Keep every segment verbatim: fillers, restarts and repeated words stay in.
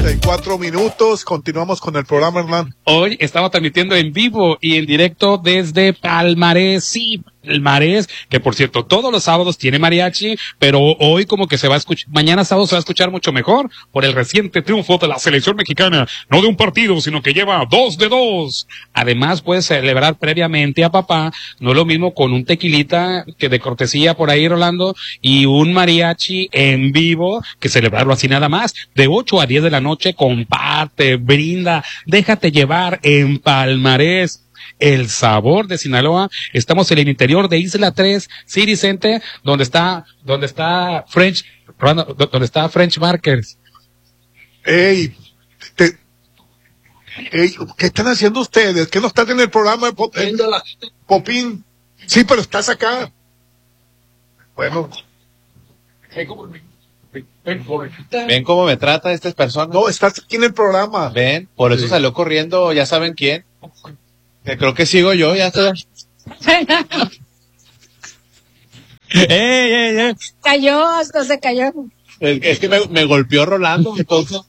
treinta y cuatro minutos. Continuamos con el programa, Hernán. Hoy estamos transmitiendo en vivo y en directo desde Palmarés. Sí, Palmarés, que por cierto, todos los sábados tiene mariachi, pero hoy como que se va a escuchar, mañana sábado se va a escuchar mucho mejor por el reciente triunfo de la selección mexicana. No de un partido, sino que lleva dos de dos. Además, puedes celebrar previamente a papá. No es lo mismo con un tequilita que de cortesía por ahí, Rolando, y un mariachi en vivo que celebrarlo así nada más. De ocho a diez de la noche, comparte, brinda, déjate llevar en Palmarés. El sabor de Sinaloa. Estamos en el interior de Isla tres, City Center, donde está, donde está French, donde está French Markers. Ey, te, ey, ¿qué están haciendo ustedes? ¿Qué no están en el programa de Pop, eh, Popín? Sí, pero estás acá. Bueno. ¿Ven cómo me trata estas personas? No, estás aquí en el programa. ¿Ven? Por eso sí. Salió corriendo, ya saben quién. Creo que sigo yo, ya está. ¡Ey, ey, ey! Cayó, esto se cayó. Es, es que me, me golpeó Rolando, entonces.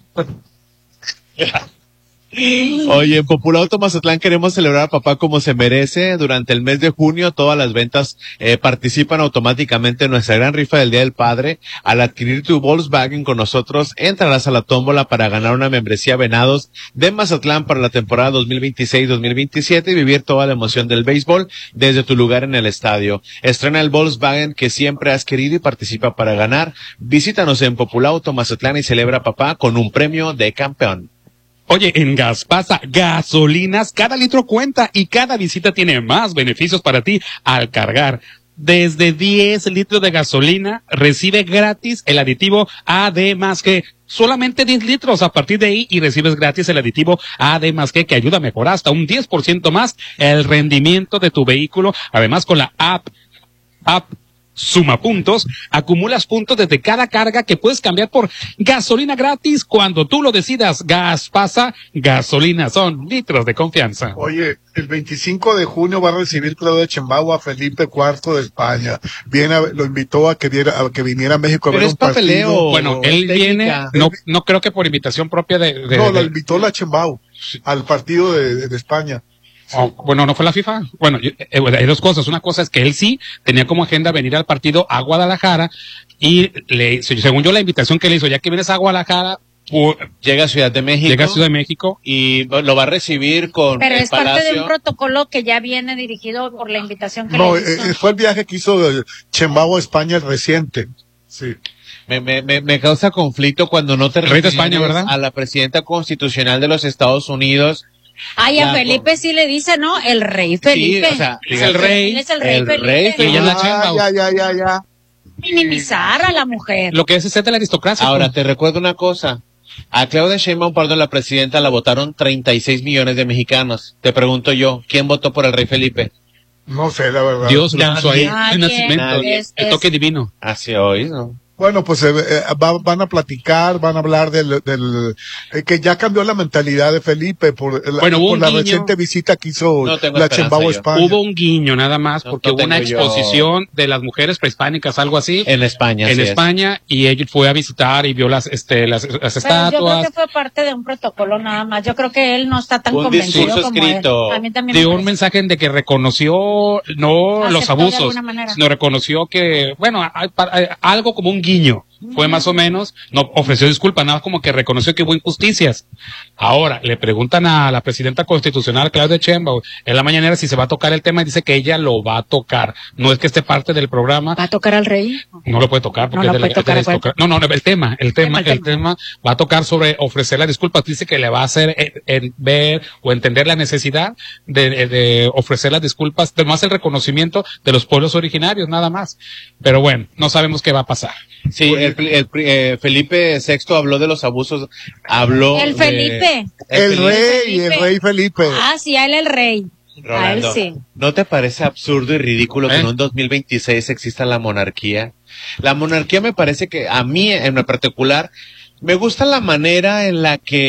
Oye, en Popular Auto Mazatlán queremos celebrar a papá como se merece. Durante el mes de junio todas las ventas eh, participan automáticamente en nuestra gran rifa del Día del Padre. Al adquirir tu Volkswagen con nosotros, entrarás a la tómbola para ganar una membresía Venados de Mazatlán para la temporada dos mil veintiséis dos mil veintisiete y vivir toda la emoción del béisbol desde tu lugar en el estadio. Estrena el Volkswagen que siempre has querido y participa para ganar. Visítanos en Popular Auto Mazatlán y celebra a papá con un premio de campeón. Oye, en Gaspasa, gasolinas, cada litro cuenta y cada visita tiene más beneficios para ti al cargar. Desde diez litros de gasolina, recibe gratis el aditivo A D más G. Solamente diez litros a partir de ahí y recibes gratis el aditivo A D más G que ayuda a mejorar hasta un diez por ciento más el rendimiento de tu vehículo. Además, con la app, app, Suma Puntos, acumulas puntos desde cada carga que puedes cambiar por gasolina gratis cuando tú lo decidas. Gaspasa, gasolina, son litros de confianza. Oye, el veinticinco de junio va a recibir Claudia Sheinbaum a Felipe cuarto de España. Viene a, lo invitó a que viera, a que viniera a México a Pero ver es un papeleo. partido. Bueno, él viene, no, no creo que por invitación propia de... de no, de, lo invitó la Sheinbaum al partido de, de, de España. Oh, bueno, no fue la FIFA. Bueno, eh, eh, hay dos cosas. Una cosa es que él sí tenía como agenda venir al partido a Guadalajara y le, según yo la invitación que le hizo, ya que vienes a Guadalajara, uh, llega a Ciudad de México. Llega a Ciudad de México y lo va a recibir con Pero el es parte Palacio. de un protocolo que ya viene dirigido por la invitación que No, le hizo. eh, fue el viaje que hizo Sheinbaum a España el reciente. Sí. Me, me, me, me causa conflicto cuando no te Rey de refieres España, ¿verdad? a la presidenta constitucional de los Estados Unidos. Ay, a La- Felipe sí le dice, ¿no? El rey Felipe. Sí, o sea, es el rey. Él es el rey el Felipe. rey Felipe. Ella es la Ah, Sheinbaum. ya, ya, ya, ya. Minimizar a la mujer. Lo que es ser de la aristocracia. Ahora, pues. te recuerdo una cosa. A Claudia Sheinbaum, perdón, la presidenta, la votaron treinta y seis millones de mexicanos. Te pregunto yo, ¿quién votó por el rey Felipe? No sé, la verdad. Dios lo puso ahí, Nadie. el nacimiento, Nadie. el toque divino. Así hoy, ¿no? Bueno, pues eh, eh, va- van a platicar, van a hablar del, del eh, que ya cambió la mentalidad de Felipe por, la, Bueno, hubo por un la guiño. reciente visita que hizo No tengo la esperanza Sheinbaum a yo. España. Hubo un guiño nada más, No, porque no hubo una tengo yo. exposición de las mujeres prehispánicas, algo así, En España, en así es. España, y ella fue a visitar y vio las, este, las, las Pero yo creo estatuas. que fue parte de un protocolo nada más. Yo creo que él no está tan Un convencido discurso como escrito. él. A mí también me Dio un parece. mensaje de que reconoció no Aceptó los de abusos, alguna manera. sino reconoció que, bueno, hay, hay algo como un guiño, fue más o menos, no ofreció disculpas, nada como que reconoció que hubo injusticias. Ahora, le preguntan a la presidenta constitucional, Claudia Sheinbaum, en la mañanera si se va a tocar el tema y dice que ella lo va a tocar. No es que esté parte del programa, ¿Va a tocar al rey? no lo puede tocar porque No es lo de la- puede tocar, es de la- ¿cuál? no, no, no, el tema, el tema, el el tema. tema va a tocar sobre ofrecer las disculpas. Dice que le va a hacer eh, eh, ver o entender la necesidad de, de, de ofrecer las disculpas, además el reconocimiento de los pueblos originarios, nada más. Pero bueno, no sabemos qué va a pasar. Sí, el, el, eh, Felipe sexto habló de los abusos, habló El de- Felipe. El Felipe. rey, el Felipe. rey Felipe. Ah, sí, a él el rey. A él Rolando, sí. ¿no te parece absurdo y ridículo que ¿Eh? en un dos mil veintiséis exista la monarquía? La monarquía me parece que a mí en lo particular me gusta la manera en la que es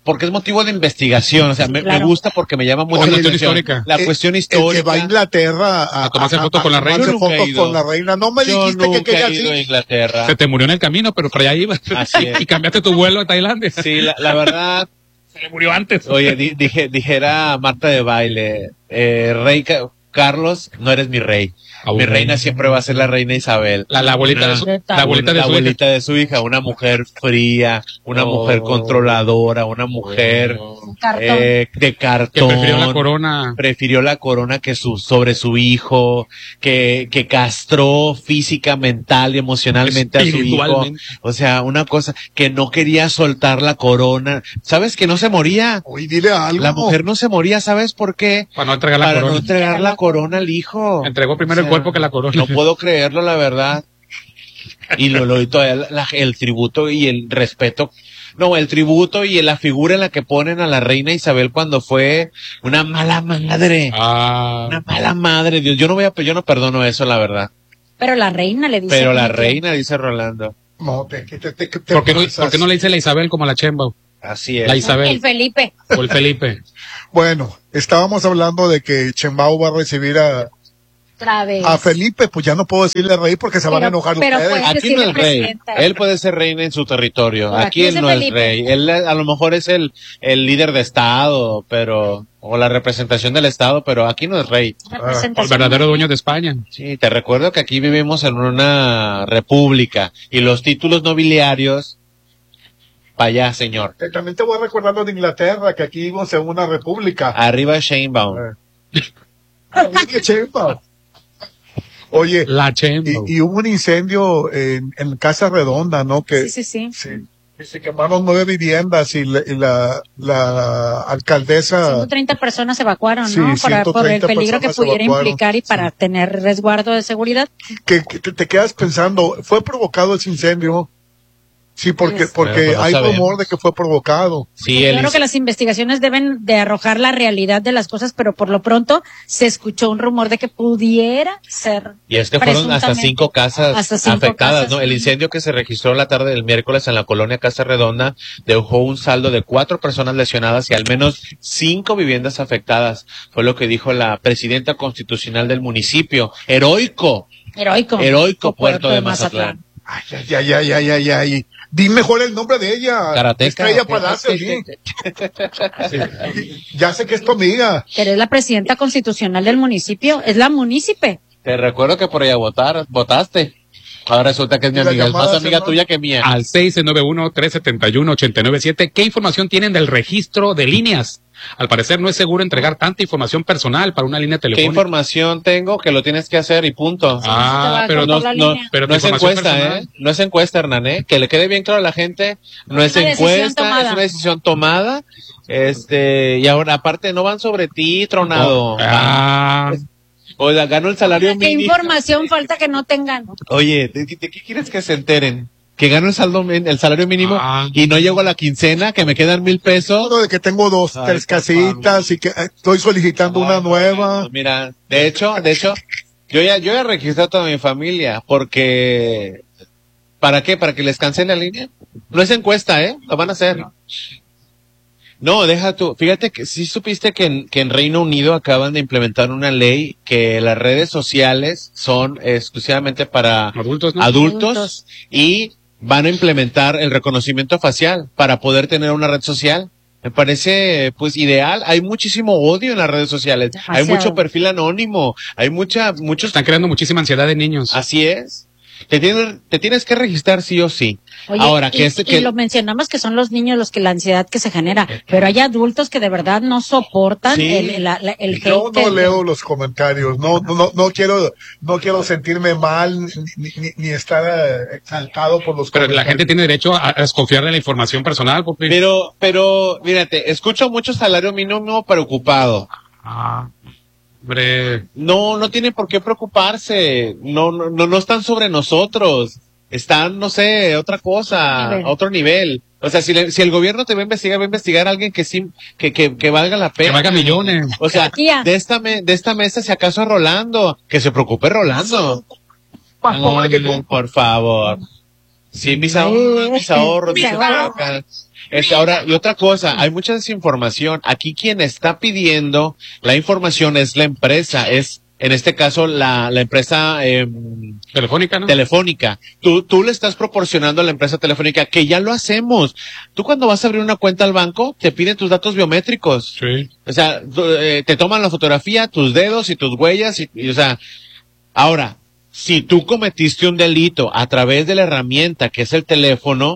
porque es motivo de investigación, o sea, me, Claro. me gusta porque me llama mucho Oye, la cuestión atención. histórica. La Eh, cuestión El histórica. que va a Inglaterra a, A tomarse fotos con la reina. tomarse Yo nunca he fotos ido. con la reina. No me Yo dijiste que nunca quería he ido a así. Inglaterra. Se te murió en el camino, pero por allá ibas. Así es. Y cambiaste tu vuelo a Tailandia. Sí, la, la verdad, Se le murió antes. oye, di- dije, dijera Marta de Baile, eh, Rey Ca- Carlos, no eres mi rey. Ah, Mi reina siempre va a ser la reina Isabel. La, la abuelita de su, Una- la abuelita de la su hija. abuelita de su hija, una mujer fría, una Oh. mujer controladora, una mujer Un cartón. eh, de Que cartón. prefirió la corona. Prefirió la corona que su, sobre su hijo, que, que castró física, mental y emocionalmente a su hijo. Espiritualmente. O sea, una cosa, que no quería soltar la corona. ¿Sabes que no se moría? Oye, dile algo. La mujer no se moría, ¿sabes por qué? Para no entregar la Para corona. no entregar la corona al hijo. Entregó primero O sea, el cuerpo que la corona. No puedo creerlo, la verdad. Y lo, lo y todavía la- la- el tributo y el respeto. No, el tributo y la figura en la que ponen a la reina Isabel cuando fue una mala madre. Ah. Una mala madre, Dios. Yo no voy a, yo no perdono eso, la verdad. Pero la reina le dice. Pero la que- reina, dice Rolando. No, te, te, te, te, te ¿Por qué, no, pasas. por qué no le dice la Isabel como la Chembao? Así es. La El Isabel Felipe. o el Felipe. Bueno, estábamos hablando de que Chembao va a recibir a, Otra vez. a Felipe, pues ya no puedo decirle rey porque se van a Pero- enojar pero ustedes. pues- Aquí decirle no es rey. presidenta. Él puede ser reina en su territorio. Por Aquí aquí él es el no es Felipe. rey. Él eh, a lo mejor es el, el líder de estado, pero, o la representación del estado, pero aquí no es rey. O el Representación. verdadero dueño de España. Sí, te recuerdo que aquí vivimos en una república y los títulos nobiliarios, para allá, señor. Eh, También te voy recordando de Inglaterra, que aquí vivimos en una república. Arriba Sheinbaum. Oye, Chembao. Oye, La Chembao. y, y hubo un incendio en, en Casa Redonda, ¿no? Que, Sí, sí, sí. sí, que se quemaron nueve viviendas y la, y la, la alcaldesa... ciento treinta personas se evacuaron, Sí, ¿no? Para, por el ciento treinta peligro que personas se pudiera evacuaron. implicar y para tener resguardo de seguridad. que, que te, te quedas pensando, ¿fue provocado ese incendio? Sí, porque, Pues- porque Pero, pues, no hay sabemos. rumor de que fue provocado. Sí, él Claro que las investigaciones deben de arrojar la realidad de las cosas, pero por lo pronto se escuchó un rumor de que pudiera ser. Y es que fueron hasta presuntamente. cinco casas Hasta cinco afectadas, casas, ¿no? El sí. incendio que se registró la tarde del miércoles en la colonia Casa Redonda dejó un saldo de cuatro personas lesionadas y al menos cinco viviendas afectadas. Fue lo que dijo la presidenta constitucional del municipio. Heroico, Heroico. heroico puerto de Mazatlán. Ay, ay, ay, ay, ay, ay, ay. Di mejor el nombre de ella. Karateca. Estrella Palacio, sí. Sí. Ya sé que es tu amiga. Pero es la presidenta constitucional del municipio, es la munícipe. Te recuerdo que por ella votar, votaste. Ahora resulta que es mi Y la amiga, es más llamada, amiga señor. tuya que mía. Al seis nueve uno, tres siete uno, ocho nueve siete. ¿Qué información tienen del registro de líneas? Al parecer no es seguro entregar tanta información personal para una línea ¿Qué telefónica. información tengo? Que lo tienes que hacer y punto. Se te Ah, va a pero cortar no, la no, línea. pero no tu es información encuesta, personal. ¿eh? No es encuesta, Hernán, ¿eh? Que le quede bien claro a la gente. No es Una decisión encuesta, tomada. es una decisión tomada. Este, y ahora, aparte, no van sobre ti, Tronado. Ah, Oiga, gano el salario ¿Qué mínimo. información falta que no tengan? Oye, ¿de, de qué quieres que se enteren? Que gano el, saldo, min- el salario mínimo Ah. y no llego a la quincena, que me quedan mil pesos. Todo de que tengo dos, Ay, tres por casitas y que eh, estoy solicitando una nueva. Pues mira, de hecho, de hecho, yo ya, yo ya registré a toda mi familia, porque, ¿para qué? ¿Para que les cancele la línea? No es encuesta, ¿eh? Lo van a hacer. No, deja tú. Fíjate que sí supiste que en, que en Reino Unido acaban de implementar una ley que las redes sociales son exclusivamente para adultos, ¿no? adultos Adultos. y van a implementar el reconocimiento facial para poder tener una red social. Me parece, pues, ideal. Hay muchísimo odio en las redes sociales. Hay Demasiado. mucho perfil anónimo. Hay mucha, muchos. Están creando muchísima ansiedad de niños. Así es. Te tienes, te tienes que registrar sí o sí. Oye, Ahora, y, que este, y que, lo mencionamos que son los niños los que la ansiedad que se genera, pero hay adultos que de verdad no soportan Sí. el, la- la- el Yo hate no del- leo los comentarios, no, no, no, no quiero, no quiero sentirme mal ni, ni, ni estar eh, exaltado por los Pero la comentarios. gente tiene derecho a, a desconfiar de la información personal, Popi. pero, pero, mírate, escucho mucho salario mínimo preocupado. Ah, hombre. No, no tienen por qué preocuparse. No, no, no, no están sobre nosotros. Están, no sé, otra cosa, Nivel. a otro nivel. O sea, si, le- si el gobierno te va a investigar, va a investigar a alguien que sí, que, que, que valga la pena. Que valga millones. O sea, Tía. de esta, me- de esta mesa, si acaso a Rolando, que se preocupe Rolando. Más pobre que No, tú. por favor. Sí, mis ahorros, mis ahorros, mis Seguro. ahorros. Este, ahora, y otra cosa, hay mucha desinformación. Aquí quien está pidiendo la información es la empresa, es en este caso la, la empresa eh, Telefónica, ¿no? telefónica. Tú, tú le estás proporcionando a la empresa telefónica que ya lo hacemos. Tú cuando vas a abrir una cuenta al banco, te piden tus datos biométricos. Sí. O sea, tú, eh, te toman la fotografía, tus dedos y tus huellas y, y o sea, ahora, si tú cometiste un delito a través de la herramienta que es el teléfono,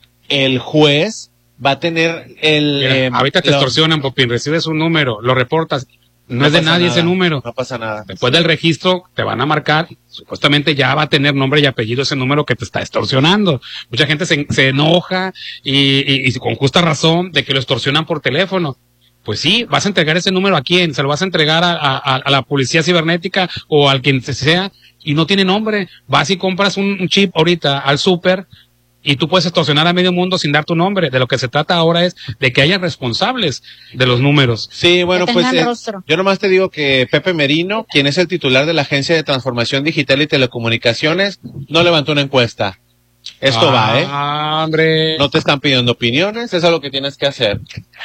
el juez va a tener el... Mira, eh, ahorita te lo- extorsionan, Popín, recibes un número, lo reportas, no, no es de pasa nadie nada, ese número. No pasa nada. Después del registro te van a marcar, supuestamente ya va a tener nombre y apellido ese número que te está extorsionando. Mucha gente se, se enoja y, y, y con justa razón de que lo extorsionan por teléfono. Pues sí, vas a entregar ese número a quién, se lo vas a entregar a, a, a la policía cibernética o al quien sea y no tiene nombre. Vas y compras un, un chip ahorita al súper y tú puedes extorsionar a medio mundo sin dar tu nombre. De lo que se trata ahora es de que haya responsables de los números. Sí, bueno, Que pues tengan eh, rostro. yo nomás te digo que Pepe Merino, quien es el titular de la Agencia de Transformación Digital y Telecomunicaciones, no levantó una encuesta. Esto va, ¿eh? Ah, hombre. No te están pidiendo opiniones, eso es lo que tienes que hacer.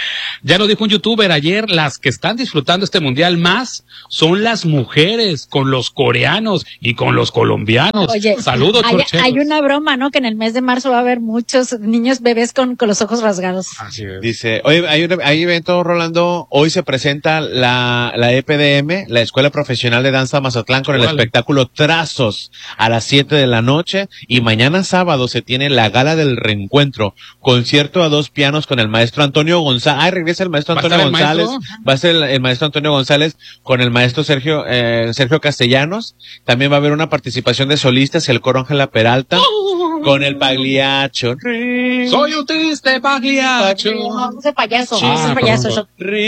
Ya lo dijo un youtuber ayer, las que están disfrutando este mundial más son las mujeres con los coreanos y con los colombianos. Oye, Saludos, hay, chorcheros. hay una broma, ¿no? Que en el mes de marzo va a haber muchos niños bebés con, con los ojos rasgados. Así es. Dice, oye, hay, un- hay evento, Rolando, hoy se presenta la, la E P D M, la Escuela Profesional de Danza Mazatlán, con el Órale. espectáculo Trazos a las siete de la noche, y mañana sábado se tiene la gala del reencuentro, concierto a dos pianos con el maestro Antonio González. Ah, regresa el maestro ¿Va a Antonio estar el González. maestro? Va a ser el, el maestro Antonio González con el maestro Sergio, eh, Sergio Castellanos. También va a haber una participación de solistas y el coro Ángela Peralta con el Pagliaccio. Soy un triste pagliaccio. No, ese payaso, Sí. ese Ah, payaso. perdón.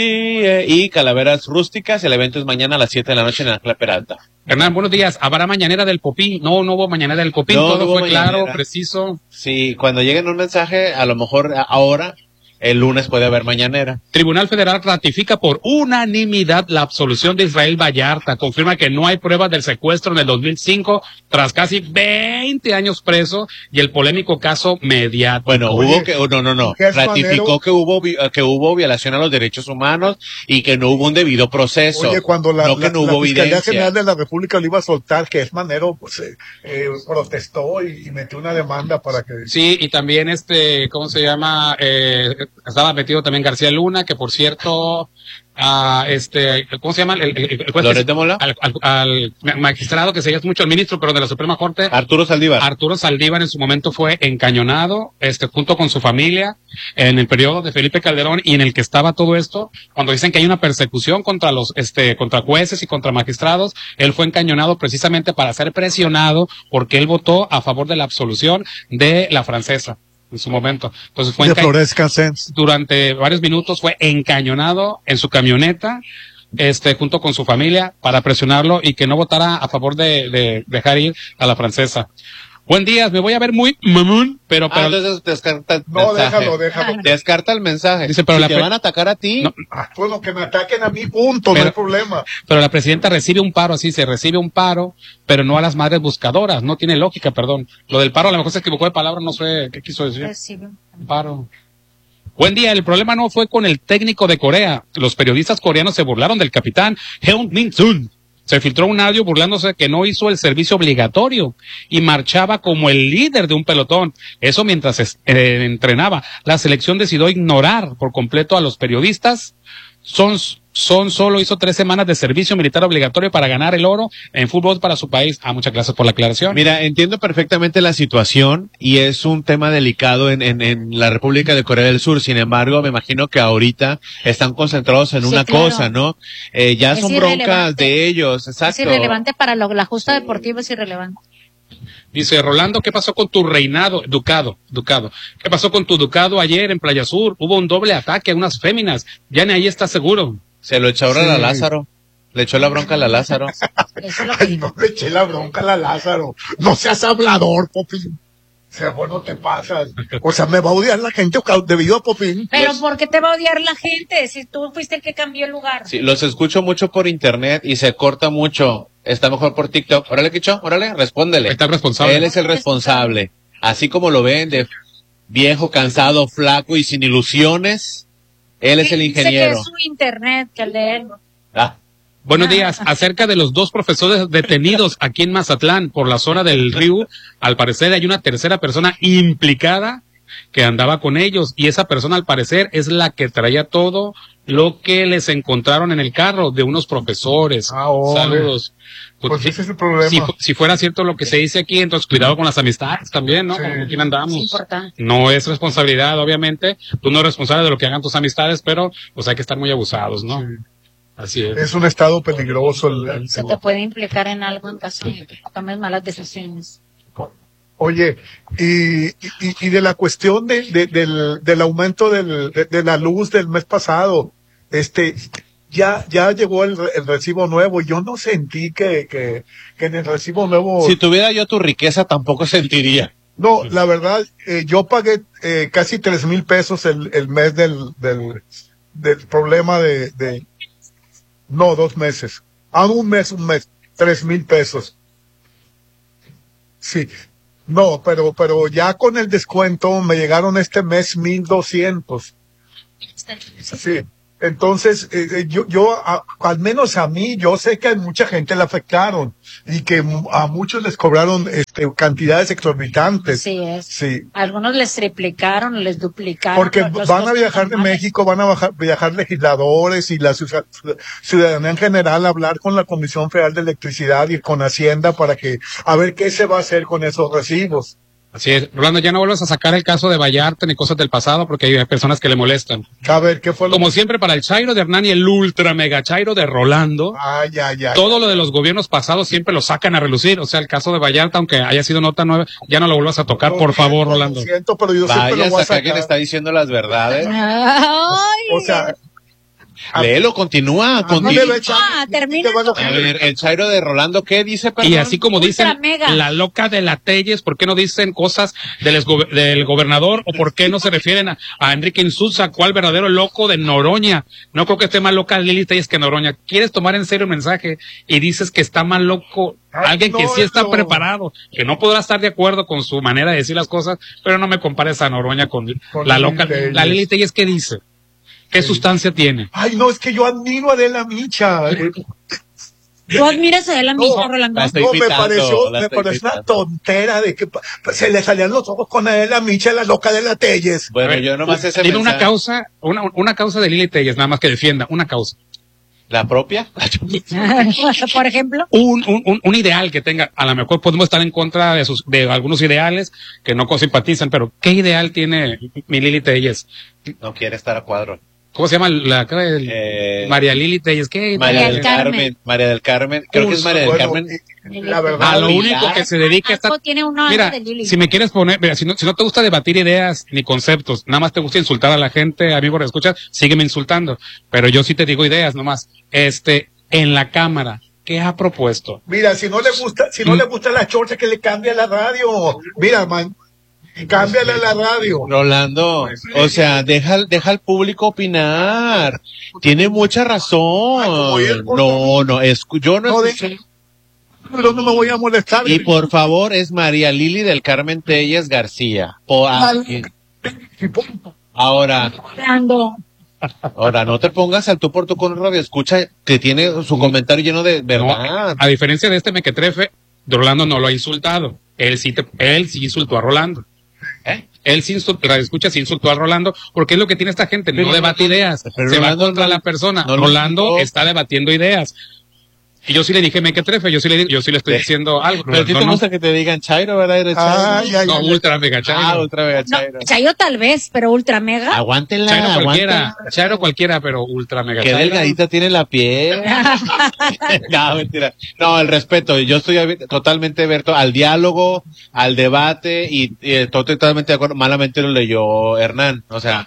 Ríe y Calaveras Rústicas. El evento es mañana a las siete de la noche en Ángela Peralta. Hernán, buenos días. ¿Habrá mañanera del Popín? No, no hubo mañanera del Popín. No, Todo no hubo fue claro, mañanera. preciso. Sí, cuando lleguen un mensaje, a lo mejor a- ahora, el lunes puede haber mañanera. Tribunal Federal ratifica por unanimidad la absolución de Israel Vallarta. Confirma que no hay pruebas del secuestro en el dos mil cinco, tras casi veinte años preso y el polémico caso mediático. Bueno, Oye, hubo que, no, no, no, Jesús ratificó Manero. que hubo, vi- que hubo violación a los derechos humanos y que no hubo un debido proceso. Oye, cuando la, no que la- no la hubo Fiscalía evidencia. General de la República lo iba a soltar, que es Manero, pues eh, eh, protestó y, y metió una demanda para que... Sí, y también este, ¿cómo se llama? Eh, estaba metido también García Luna, que por cierto, ah, este, ¿cómo se llama? El, el, el- el juez ¿Loret que- de Mola? Al, al- al magistrado que se llama mucho el ministro, pero de la Suprema Corte. Arturo Saldívar. Arturo Saldívar en su momento fue encañonado, este, junto con su familia, en el periodo de Felipe Calderón y en el que estaba todo esto, cuando dicen que hay una persecución contra los, este, contra jueces y contra magistrados, él fue encañonado precisamente para ser presionado porque él votó a favor de la absolución de la francesa en su momento. Entonces fue de enca- Flores Cassens. durante varios minutos fue encañonado en su camioneta, este, junto con su familia, para presionarlo y que no votara a favor de, de dejar ir a la francesa. Buen día, me voy a ver muy mamón, pero, Ah, pero entonces descarta el No, mensaje. déjalo, déjalo. Descarta el mensaje. Dice, pero si la te pre- van a atacar a ti, No. Ah, bueno, que me ataquen a mí, punto, no Pero- hay problema. pero la presidenta recibe un paro, así se recibe un paro, pero no a las madres buscadoras, no tiene lógica, perdón. Lo del paro a lo mejor se equivocó de palabra, no sé qué quiso decir. Recibe. Paro. Buen día, el problema no fue con el técnico de Corea. Los periodistas coreanos se burlaron del capitán Heung Min Sun. Se filtró un audio burlándose que no hizo el servicio obligatorio y marchaba como el líder de un pelotón. Eso mientras es- eh, entrenaba. La selección decidió ignorar por completo a los periodistas. Son, son solo hizo tres semanas de servicio militar obligatorio para ganar el oro en fútbol para su país. Ah, muchas gracias por la aclaración. mira, entiendo perfectamente la situación y es un tema delicado en, en, en la República de Corea del Sur. Sin embargo, me imagino que ahorita están concentrados en Sí, una claro. cosa, ¿no? Eh, ya Es son broncas irrelevante. de ellos, exacto. Es irrelevante para lo, la justa deportiva, es irrelevante. Dice Rolando, ¿qué pasó con tu reinado? Ducado, ducado. ¿Qué pasó con tu ducado ayer en Playa Sur? Hubo un doble ataque a unas féminas. Ya ni ahí está seguro. Se lo echó ahora Sí. a la Lázaro. Le echó la bronca a la Lázaro. Eso es lo que Ay, no le eché la bronca a la Lázaro. No seas hablador, Popín. O sea, bueno, te pasas. O sea, me va a odiar la gente debido a Popín. Pero Los- ¿por qué te va a odiar la gente si tú fuiste el que cambió el lugar? Sí, los escucho mucho por internet y se corta mucho. Está mejor por TikTok. Órale, Quicho, órale, respóndele. Ahí está el responsable. Él es el responsable. Así como lo ven de viejo, cansado, flaco y sin ilusiones. Él es el Dice ingeniero. que es su internet, que el de él. Ah, Buenos días. Acerca de los dos profesores detenidos aquí en Mazatlán por la zona del río, al parecer hay una tercera persona implicada que andaba con ellos y esa persona al parecer es la que traía todo lo que les encontraron en el carro de unos profesores. Ah, órale. Saludos. Pues si, ese es el problema. Si, si fuera cierto lo que se dice aquí, entonces cuidado con las amistades también, ¿no? Sí. Con quién andamos. Es importante. No es responsabilidad, obviamente. Tú no eres responsable de lo que hagan tus amistades, pero pues hay que estar muy abusados, ¿no? Sí. Así es. Es un estado peligroso. El, el- Se te puede implicar en algo en caso de que tomes malas decisiones. Oye, y, y, y de la cuestión de, de- del, del aumento del, de, de la luz del mes pasado, este, ya, ya llegó el, el recibo nuevo. Yo no sentí que, que, que en el recibo nuevo. si tuviera yo tu riqueza, tampoco sentiría. No, la verdad, eh, yo pagué eh, casi tres mil pesos el, el mes del, del, del problema de, de, no, dos meses. Ah, un mes, un mes, tres mil pesos. Sí. No, pero, pero ya con el descuento me llegaron este mes mil doscientos. Sí. Entonces, eh, eh, yo, yo a- al menos a mí, yo sé que a mucha gente le afectaron y que mu- a muchos les cobraron este, cantidades exorbitantes. Así es. Sí. Algunos les triplicaron, les duplicaron. Porque los- los van a costos viajar de normales. México, van a bajar- viajar legisladores y la ciudad- ciudadanía en general a hablar con la Comisión Federal de Electricidad y con Hacienda para que, a ver qué se va a hacer con esos recibos. Así es. Rolando, ya no vuelvas a sacar el caso de Vallarta ni cosas del pasado porque hay personas que le molestan. A ver, ¿qué fue lo Como siempre, para el Chairo de Hernán y el ultra mega Chairo de Rolando, Ay, ay, ay. todo lo de los gobiernos pasados siempre lo sacan a relucir. O sea, el caso de Vallarta, aunque haya sido nota nueva, ya no lo vuelvas a tocar, Lo por favor, siento, Rolando. Lo siento, pero yo siempre lo Vaya, voy a hasta acá quien sacar. está diciendo las verdades. Ay, O sea, Léelo, continúa, a mí continúa. me va a echar- Ah, termina te van a- A ver, el Chairo de Rolando, ¿qué dice, perdón? Y así como Ultra dicen mega. la loca de la Telles, ¿por qué no dicen cosas del, esgo- del gobernador? ¿O por qué no se refieren a, a Enrique Insulza? ¿Cuál verdadero loco de Noroña? No creo que esté más loca Lili Telles que Noroña. ¿Quieres tomar en serio el mensaje y dices que está más loco Ay, alguien que no, sí está no. preparado, que no podrá estar de acuerdo con su manera de decir las cosas, pero no me compares a Noroña con, Con la Lili loca? Telles. La Lili Telles, ¿qué dice? ¿Qué sustancia tiene? Ay, no, es que yo admiro a Adela Micha. Eh, tú admiras a Adela Micha, No, Rolando. la estoy No, me imitando, pareció, la me estoy pareció una imitando. tontera de que pa- se le salían los ojos con Adela Micha, la loca de la Telles. Bueno, A ver, yo nomás ese Dime una mensaje. causa, una, una causa de Lili Telles, nada más que defienda, una causa. ¿La propia? Por ejemplo. un, un, un, un ideal que tenga, a lo mejor podemos estar en contra de sus, de algunos ideales que no simpatizan, pero ¿qué ideal tiene mi Lili Telles? No quiere estar a cuadro. ¿Cómo se llama la el- Eh, María Lili Telles? ¿Qué? María del del Carmen. Carmen. María del Carmen. Creo que es María del Bueno, Carmen. y- la verdad, A lo María. único que se dedica a estar... Algo tiene uno Mira, antes de Lili. si me quieres poner, mira, si no, si no te gusta debatir ideas ni conceptos, nada más te gusta insultar a la gente, amigo de escuchar, sígueme insultando. Pero yo sí te digo ideas nomás. Este, en la cámara, ¿qué ha propuesto? mira, si no le gusta, si no Mm. le gusta la chorcha, que le cambie a la radio. Mira, man, cámbiale a la radio. Rolando, o sea, deja, al- deja al público opinar. Tiene mucha Ay, razón. como él, por No, no, escu- yo no No, de- escuché. Pero no me voy a molestar. Y por favor, es María Lili del Carmen Telles García. Po- ah, y- Ahora, Rolando. ahora, no te pongas al tú por tú con un radio escucha que tiene su comentario lleno de verdad. No, a diferencia de este mequetrefe, Rolando no lo ha insultado. Él sí, te, él sí insultó a Rolando. ¿Eh? Él sí insultó, la escucha, sí insultó a Rolando, porque es lo que tiene esta gente, no Pero- debate ideas, pero se va Rolando contra no- la persona. no lo Rolando insultó. está debatiendo ideas. Y yo sí le dije mequetrefe, yo sí le, yo sí le estoy Sí. diciendo algo. Pero a ti no, te no, gusta que te digan Chairo, ¿verdad? Eres Chairo. Ay, ay, no, ay. ultra mega Ah, chairo. ultra mega No, Chairo. Chayo tal vez, pero ultra mega. Aguántenla, Chairo cualquiera, aguántenla. chairo cualquiera, pero ultra mega Qué chairo. delgadita tiene la piel. No, mentira. No, el respeto. Yo estoy abi- totalmente abierto al diálogo, al debate y, y estoy totalmente de acuerdo. Malamente lo leyó Hernán. O sea,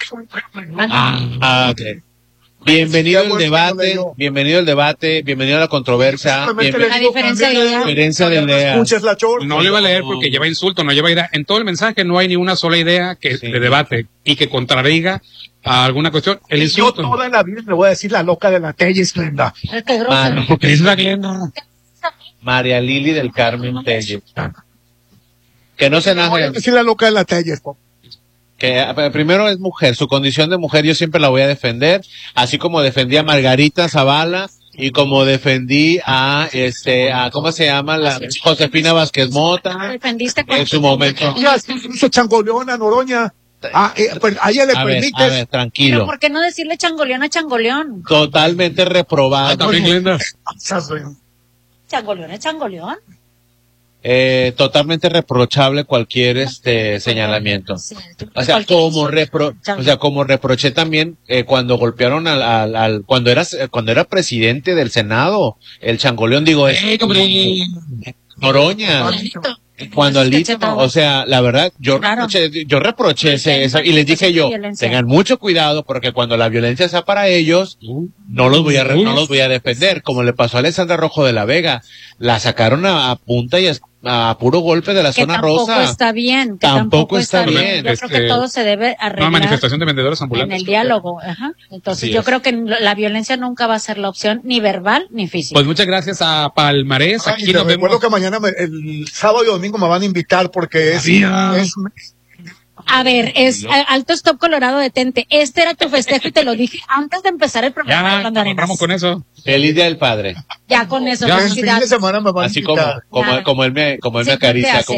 ah, ok. Bienvenido Ya, al bueno, debate, leyó. bienvenido al debate, bienvenido a la controversia. Simplemente bienven- le digo, A diferencia de cámbiale ella. la- Diferencia de ya no ideas. escuches la chorcha. No le iba a leer porque lleva insulto, no lleva idea. En todo el mensaje no hay ni una sola idea que Sí. de debate y que contradiga a alguna cuestión. El Yo insulto. toda la vida le voy a decir la loca de la Telles, Glenda. Es que grosero. Mar- Porque es la Glenda. María Lili del Carmen Telles. Que no se Le voy a enoje. decir la loca de la Telles. po. Que eh, primero es mujer, su condición de mujer yo siempre la voy a defender, así como defendí a Margarita Zavala y como defendí a este a ¿cómo se llama? La Josefina Vázquez Mota Defendiste con- en su momento. Mira, se changoleón a Noroña. Ah, eh, pues, a ella le A ver, permites. a ver, Pero tranquilo. ¿por qué no decirle changoleón a changoleón? Totalmente Ah, reprobado. también Glenda. Changoleón es changoleón. Eh, totalmente reprochable cualquier este señalamiento. Sí, O sea, cualquier como insulto. repro, o sea, como reproché también eh, cuando golpearon al, al, al cuando era cuando era presidente del Senado, el changoleón, digo, es Eh, hombre. Noroña. Cuando al Cachetada. Lito, o sea, la verdad, yo Claro. reproché, yo reproché ese, esa, y les dije yo, Violencia. tengan mucho cuidado porque cuando la violencia sea para ellos, no los voy a, re- no los voy a defender, como le pasó a Alessandra Rojo de la Vega, la sacaron a, a punta y a, a puro golpe de la Que zona tampoco rosa. está bien. Que Tampoco tampoco, está está bien. bien. Yo creo que Este, todo se debe Una arreglar manifestación de vendedores en ambulantes. el diálogo. Ajá. Entonces Así yo es. creo que la violencia nunca va a ser la opción ni verbal ni física. Pues muchas gracias a Palmarés. Ay, Aquí te nos recuerdo vemos. que mañana, me- el sábado y domingo me van a invitar porque es, Sabía. es A ver, es a- Alto Stop Colorado, detente. Este era tu festejo y te lo dije antes de empezar el programa. Ya, Orlando Arenas. vamos con eso. Feliz Día del Padre. Ya con eso. Ya. el fin de felicidades. semana me van a Así invitar. como, como, Claro. como él me, como él me Siempre te acaricia, hace.